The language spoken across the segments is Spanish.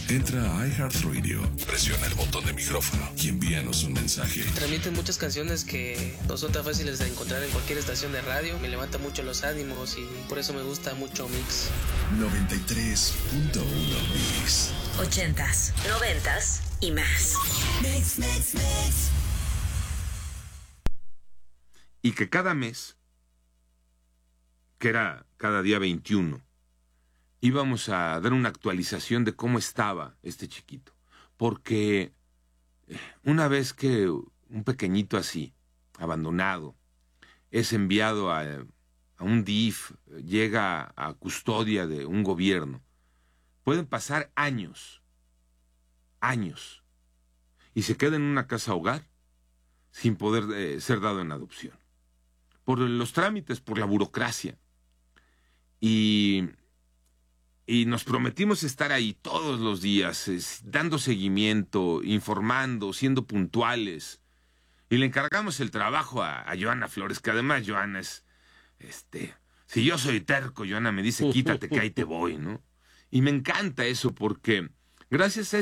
Entra a iHeartRadio, presiona el botón de micrófono y envíanos un mensaje. Transmiten muchas canciones que no son tan fáciles de encontrar en cualquier estación de radio. Me levanta mucho los ánimos y por eso me gusta mucho Mix. 93.1 Mix. 80s, 90s y más. Mix, mix, mix. Y que cada mes, que era cada día 21, íbamos a dar una actualización de cómo estaba este chiquito. Porque una vez que un pequeñito así, abandonado, es enviado a un DIF, llega a custodia de un gobierno, pueden pasar años, y se queda en una casa hogar sin poder ser dado en adopción. Por los trámites, por la burocracia. Y nos prometimos estar ahí todos los días, dando seguimiento, informando, siendo puntuales. Y le encargamos el trabajo a Joana Flores, que además Joana es, si yo soy terco, Joana me dice, quítate que ahí te voy, ¿no? Y me encanta eso porque gracias a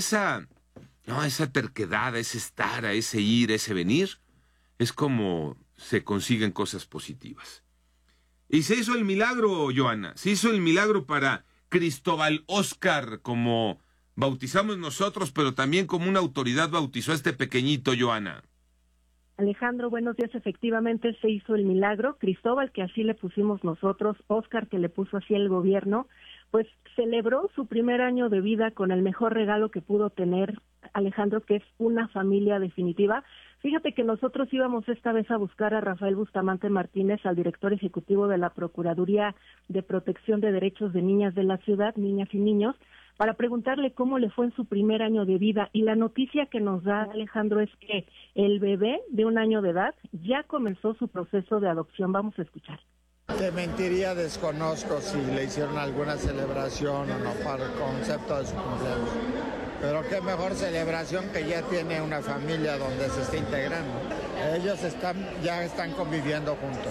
esa terquedad, a ese estar, a ese ir, a ese venir, es como se consiguen cosas positivas. Y se hizo el milagro, Joana, se hizo el milagro para Cristóbal Óscar, como bautizamos nosotros, pero también como una autoridad bautizó a este pequeñito, Joana. Alejandro, buenos días. Efectivamente se hizo el milagro. Cristóbal, que así le pusimos nosotros, Óscar, que le puso así el gobierno, pues celebró su primer año de vida con el mejor regalo que pudo tener, Alejandro, que es una familia definitiva. Fíjate que nosotros íbamos esta vez a buscar a Rafael Bustamante Martínez, al director ejecutivo de la Procuraduría de Protección de Derechos de Niñas de la ciudad, niñas y niños, para preguntarle cómo le fue en su primer año de vida. Y la noticia que nos da, Alejandro, es que el bebé de 1 año de edad ya comenzó su proceso de adopción. Vamos a escuchar. Te mentiría, desconozco si le hicieron alguna celebración o no para el concepto de su cumpleaños. Pero qué mejor celebración que ya tiene una familia donde se está integrando. Ellos ya están conviviendo juntos.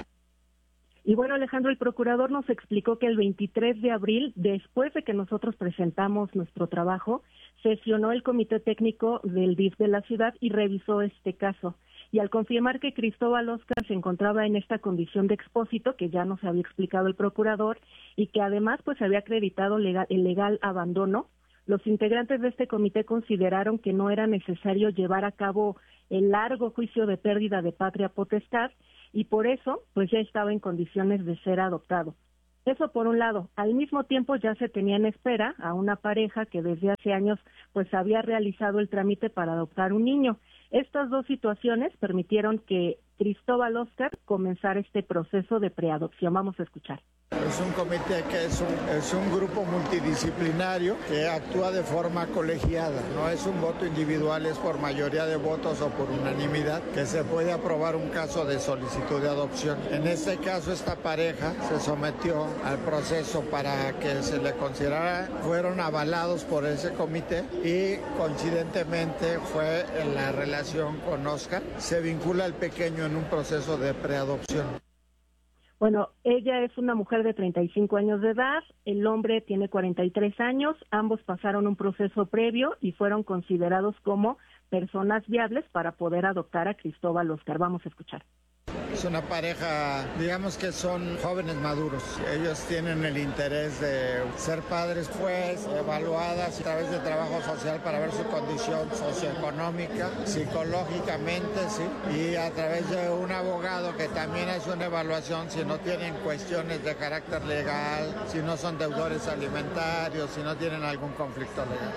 Y bueno, Alejandro, el procurador nos explicó que el 23 de abril, después de que nosotros presentamos nuestro trabajo, sesionó el comité técnico del DIF de la ciudad y revisó este caso. Y al confirmar que Cristóbal Óscar se encontraba en esta condición de expósito, que ya nos había explicado el procurador, y que además pues había acreditado el legal abandono, los integrantes de este comité consideraron que no era necesario llevar a cabo el largo juicio de pérdida de patria potestad y por eso pues ya estaba en condiciones de ser adoptado. Eso por un lado. Al mismo tiempo ya se tenía en espera a una pareja que desde hace años pues había realizado el trámite para adoptar un niño. Estas dos situaciones permitieron que Cristóbal Óscar comenzara este proceso de preadopción. Vamos a escuchar. Es un comité que es un grupo multidisciplinario que actúa de forma colegiada, no es un voto individual, es por mayoría de votos o por unanimidad que se puede aprobar un caso de solicitud de adopción. En este caso, esta pareja se sometió al proceso para que se le considerara, fueron avalados por ese comité y coincidentemente fue en la relación con Óscar, se vincula al pequeño en un proceso de preadopción. Bueno, ella es una mujer de 35 años de edad, el hombre tiene 43 años, ambos pasaron un proceso previo y fueron considerados como personas viables para poder adoptar a Cristóbal Óscar. Vamos a escuchar. Es una pareja, digamos que son jóvenes maduros. Ellos tienen el interés de ser padres, pues, evaluadas a través de trabajo social para ver su condición socioeconómica, psicológicamente, sí, y a través de un abogado que también hace una evaluación si no tienen cuestiones de carácter legal, si no son deudores alimentarios, si no tienen algún conflicto legal.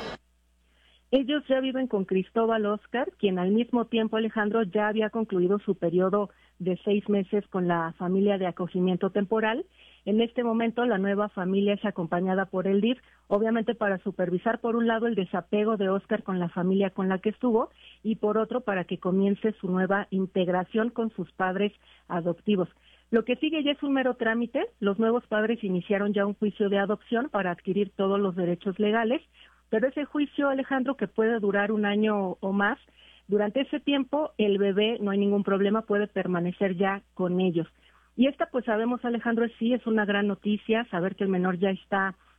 Ellos ya viven con Cristóbal Óscar, quien al mismo tiempo, Alejandro, ya había concluido su periodo de 6 meses con la familia de acogimiento temporal. En este momento, la nueva familia es acompañada por el DIF, obviamente para supervisar, por un lado, el desapego de Óscar con la familia con la que estuvo, y por otro, para que comience su nueva integración con sus padres adoptivos. Lo que sigue ya es un mero trámite. Los nuevos padres iniciaron ya un juicio de adopción para adquirir todos los derechos legales, pero ese juicio, Alejandro, que puede durar 1 año o más, durante ese tiempo el bebé, no hay ningún problema, puede permanecer ya con ellos. Y esta, pues sabemos, Alejandro, sí es una gran noticia, saber que el menor ya está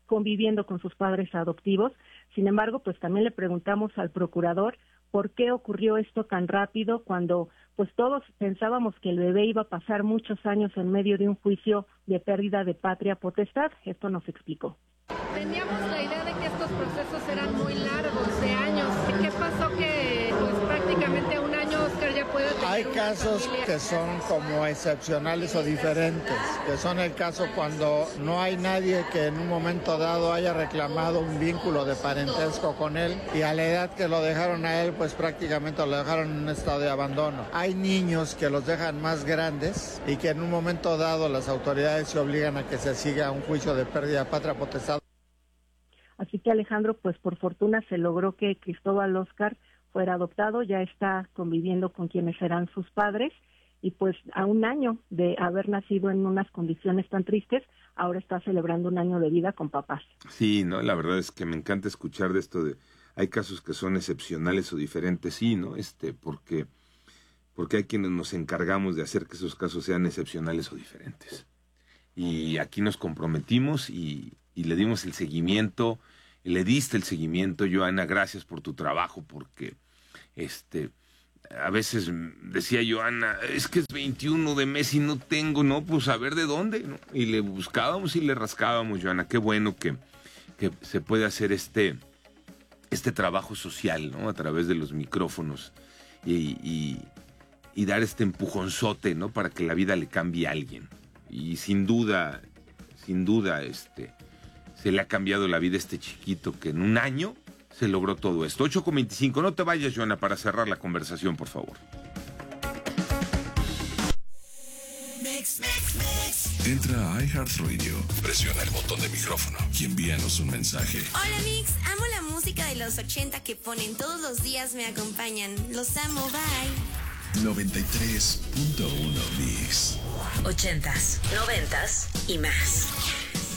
conviviendo con sus padres adoptivos. Sin embargo, pues también le preguntamos al procurador por qué ocurrió esto tan rápido cuando pues todos pensábamos que el bebé iba a pasar muchos años en medio de un juicio de pérdida de patria potestad. Esto nos explicó. Teníamos la idea de que estos procesos eran muy largos, de años. ¿Qué pasó que pues prácticamente un año Oscar ya puede tener Hay casos que son como excepcionales o diferentes, que son el caso cuando no hay nadie que en un momento dado haya reclamado un vínculo de parentesco con él y a la edad que lo dejaron a él, pues prácticamente lo dejaron en un estado de abandono. Hay niños que los dejan más grandes y que en un momento dado las autoridades se obligan a que se siga un juicio de pérdida de patria potestad. Así que Alejandro, pues por fortuna se logró que Cristóbal Oscar fuera adoptado, ya está conviviendo con quienes serán sus padres y pues a un año de haber nacido en unas condiciones tan tristes, ahora está celebrando un año de vida con papás. Sí, no, la verdad es que me encanta escuchar de esto de hay casos que son excepcionales o diferentes, sí, ¿no? Porque hay quienes nos encargamos de hacer que esos casos sean excepcionales o diferentes. Y aquí nos comprometimos y le dimos el seguimiento, y le diste el seguimiento, Joana, gracias por tu trabajo, porque a veces decía Joana, es que es 21 de mes y no tengo, no, pues a ver de dónde, ¿no? Y le buscábamos y le rascábamos, Joana, qué bueno que se puede hacer este trabajo social, ¿no? A través de los micrófonos y dar este empujonzote, ¿no? Para que la vida le cambie a alguien. Y sin duda, se le ha cambiado la vida a este chiquito que en un año se logró todo esto. 8:25, no te vayas, Joana, para cerrar la conversación, por favor. Entra a iHeartRadio, presiona el botón de micrófono y envíanos un mensaje. Hola Mix, amo la música de los 80 que ponen todos los días, me acompañan. Los amo, bye. 93.1 Mix. 80s, 90s y más.